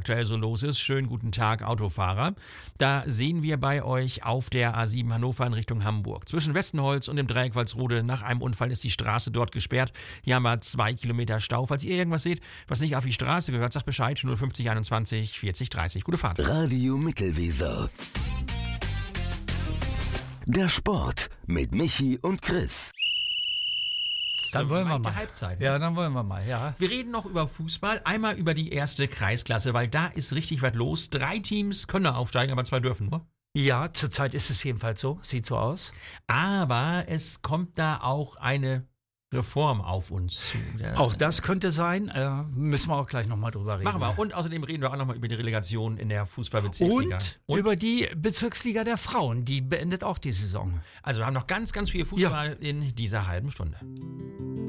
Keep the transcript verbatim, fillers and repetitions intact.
aktuell so los ist. Schönen guten Tag, Autofahrer. Da sehen wir bei euch auf der A sieben Hannover in Richtung Hamburg. Zwischen Westenholz und dem Dreieck Walsrode nach einem Unfall ist die Straße dort gesperrt. Hier haben wir zwei Kilometer Stau. Falls ihr irgendwas seht, was nicht auf die Straße gehört, sagt Bescheid. null fünfzig einundzwanzig vierzig dreißig. Gute Fahrt. Radio Mittelweser. Der Sport mit Michi und Chris. Dann wollen wir Zweite mal. Halbzeit. Ja, dann wollen wir mal, ja. Wir reden noch über Fußball. Einmal über die erste Kreisklasse, weil da ist richtig was los. Drei Teams können aufsteigen, aber zwei dürfen nur. Ja, zurzeit ist es jedenfalls so. Sieht so aus. Aber es kommt da auch eine Reform auf uns zu. Auch das könnte sein. Äh, müssen wir auch gleich nochmal drüber reden. Machen wir. Und außerdem reden wir auch nochmal über die Relegation in der Fußballbezirksliga. Und, Und über die Bezirksliga der Frauen. Die beendet auch die Saison. also wir haben noch ganz, ganz viel Fußball in dieser halben Stunde.